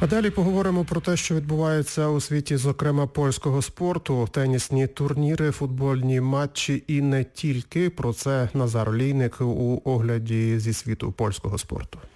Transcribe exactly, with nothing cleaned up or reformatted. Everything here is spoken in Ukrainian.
А далі поговоримо про те, що відбувається у світі, зокрема, польського спорту, тенісні турніри, футбольні матчі і не тільки. Про це Назар Олійник у огляді зі світу польського спорту.